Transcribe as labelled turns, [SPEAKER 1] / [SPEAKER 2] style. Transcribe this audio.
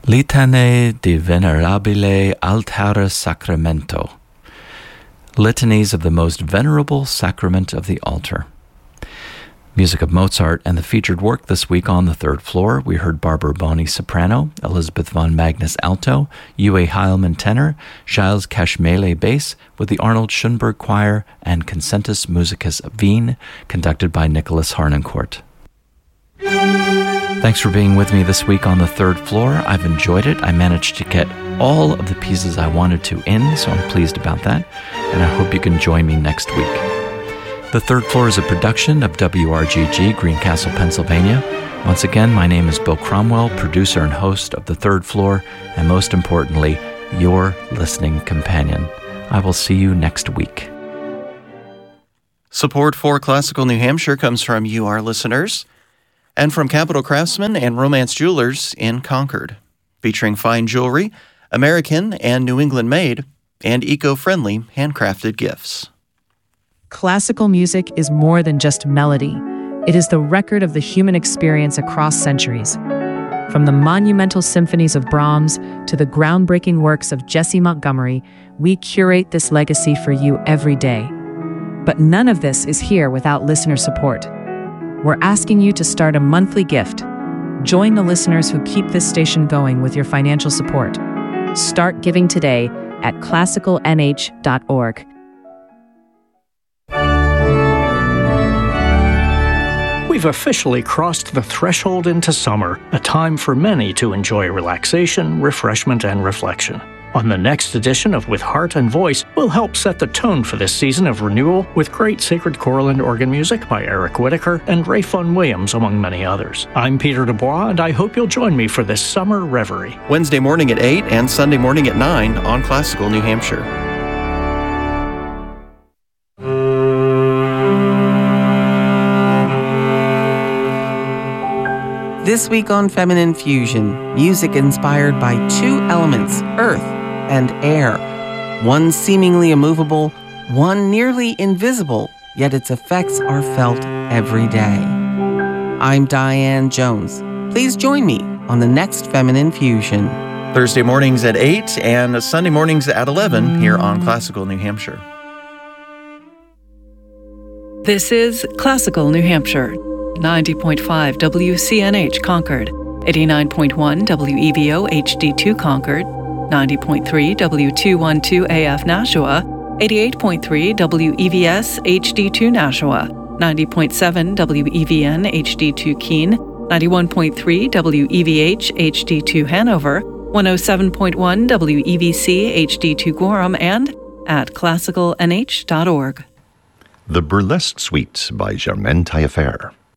[SPEAKER 1] Litanie di Venerabile Altare Sacramento. Litanies of the Most Venerable Sacrament of the Altar. Music of Mozart and the featured work this week on the third floor. We heard Barbara Boni soprano, Elizabeth von Magnus alto, Uwe Heilmann tenor, Giles Kashmele bass, with the Arnold Schoenberg Choir and Concentus Musicus Wien, conducted by Nicholas Harnoncourt. Thanks for being with me this week on the third floor. I've enjoyed it. I managed to get all of the pieces I wanted to in, so I'm pleased about that, and I hope you can join me next week. The third floor is a production of WRGG, Greencastle, Pennsylvania. Once again, my name is Bill Cromwell, producer and host of The Third Floor, and most importantly, your listening companion. I will see you next week.
[SPEAKER 2] Support for Classical New Hampshire comes from you, our listeners, and from Capital Craftsman and Romance Jewelers in Concord, featuring fine jewelry, American and New England made, and eco-friendly handcrafted gifts.
[SPEAKER 3] Classical music is more than just melody. It is the record of the human experience across centuries. From the monumental symphonies of Brahms to the groundbreaking works of Jessie Montgomery, we curate this legacy for you every day. But none of this is here without listener support. We're asking you to start a monthly gift. Join the listeners who keep this station going with your financial support. Start giving today at classicalnh.org.
[SPEAKER 4] We've officially crossed the threshold into summer, a time for many to enjoy relaxation, refreshment, and reflection. On the next edition of With Heart and Voice, we'll help set the tone for this season of renewal with great sacred choral and organ music by Eric Whitaker and Ray Fun Williams, among many others. I'm Peter Dubois, and I hope you'll join me for this summer reverie.
[SPEAKER 2] Wednesday morning at 8 and Sunday morning at 9 on Classical New Hampshire.
[SPEAKER 5] This week on Feminine Fusion, music inspired by two elements, earth and air. One seemingly immovable, one nearly invisible, yet its effects are felt every day. I'm Diane Jones. Please join me on the next Feminine Fusion.
[SPEAKER 2] Thursday mornings at 8 and Sunday mornings at 11 here on Classical New Hampshire.
[SPEAKER 6] This is Classical New Hampshire. 90.5 WCNH Concord, 89.1 WEVO HD2 Concord, 90.3 W212 AF Nashua, 88.3 WEVS HD2 Nashua, 90.7 WEVN HD2 Keene, 91.3 WEVH HD2 Hanover, 107.1 WEVC HD2 Gorham, and at classicalnh.org.
[SPEAKER 7] The Burlesque Suite by Germaine Taillefer.